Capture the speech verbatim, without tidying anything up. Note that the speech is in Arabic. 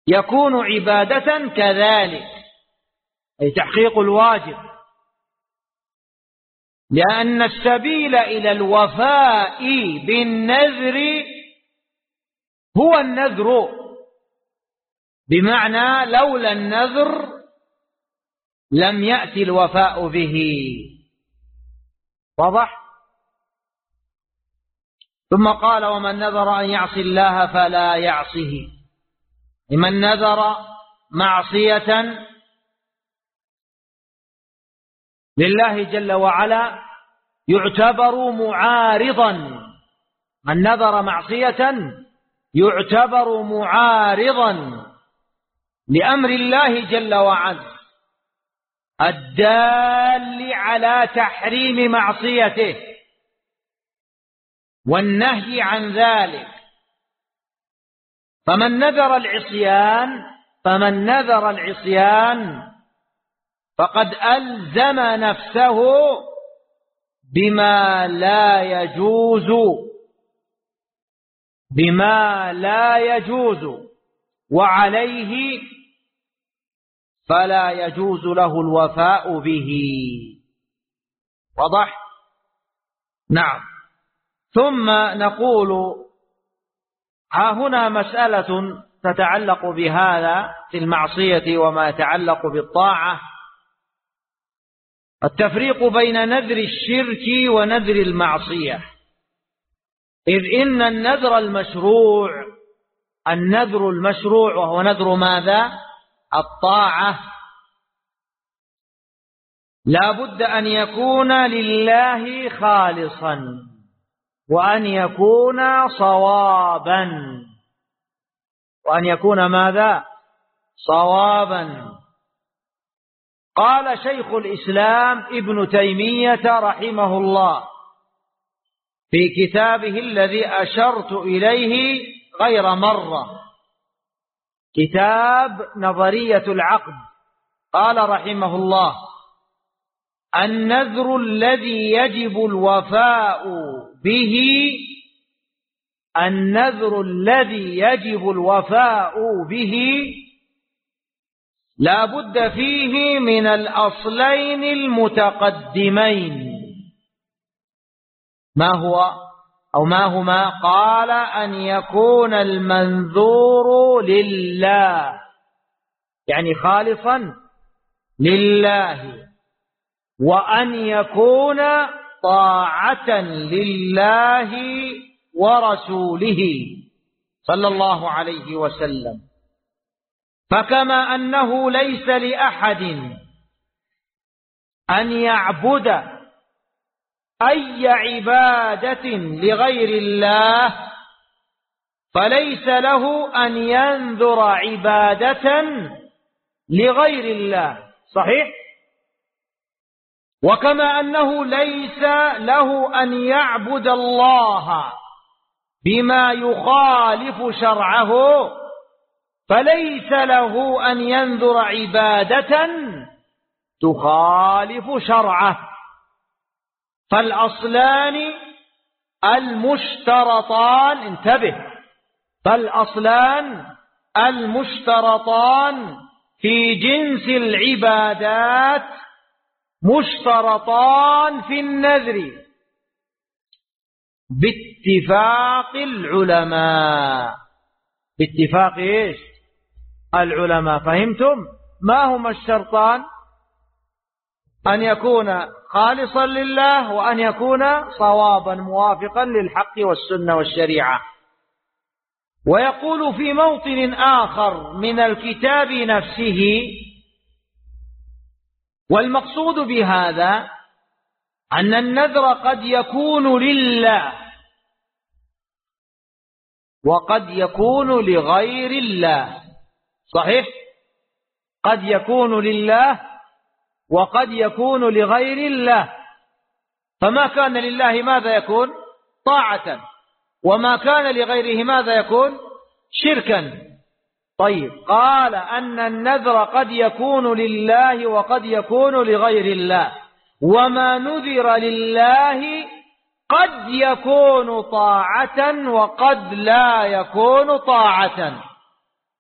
يكون عبادة كذلك، أي تحقيق الواجب، لأن السبيل إلى الوفاء بالنذر هو النذر، بمعنى لولا النذر لم يأتي الوفاء به. واضح؟ ثم قال: ومن نذر أن يعصي الله فلا يعصه. من نذر معصية لله جل وعلا يعتبر معارضا، من نذر معصية يعتبر معارضا لأمر الله جل وعلا الدال على تحريم معصيته والنهي عن ذلك. فمن نذر العصيان فمن نذر العصيان فقد ألزم نفسه بما لا يجوز بما لا يجوز وعليه فلا يجوز له الوفاء به. واضح؟ نعم. ثم نقول: ها هنا مسألة تتعلق بهذا في المعصية وما يتعلق بالطاعة، التفريق بين نذر الشرك ونذر المعصية. إذ إن النذر المشروع النذر المشروع وهو نذر ماذا؟ الطاعة، لا بد أن يكون لله خالصا وأن يكون صوابا وأن يكون ماذا؟ صوابا. قال شيخ الإسلام ابن تيمية رحمه الله في كتابه الذي أشرت إليه غير مرة، كتاب نظرية العقد، قال رحمه الله: النذر الذي يجب الوفاء به النذر الذي يجب الوفاء به لا بد فيه من الأصلين المتقدمين. ما هو أو ما هما؟ قال: أن يكون المنذور لله، يعني خالصا لله، وأن يكون طاعة لله ورسوله صلى الله عليه وسلم. فكما أنه ليس لأحد أن يعبد أي عبادة لغير الله، فليس له أن ينذر عبادة لغير الله. صحيح؟ وكما أنه ليس له أن يعبد الله بما يخالف شرعه، فليس له أن ينذر عبادة تخالف شرعه. فالأصلان المشترطان، انتبه، فالأصلان المشترطان في جنس العبادات مشترطان في النذر باتفاق العلماء. باتفاق ايش؟ العلماء. فهمتم؟ ما هما الشرطان؟ أن يكون خالصا لله، وأن يكون صوابا موافقا للحق والسنة والشريعة. ويقول في موطن آخر من الكتاب نفسه: والمقصود بهذا أن النذر قد يكون لله وقد يكون لغير الله. صحيح؟ قد يكون لله وقد يكون لغير الله. فما كان لله ماذا يكون؟ طاعة، وما كان لغيره ماذا يكون؟ شركا. طيب، قال أن النذر قد يكون لله وقد يكون لغير الله، وما نذر لله قد يكون طاعة وقد لا يكون طاعة.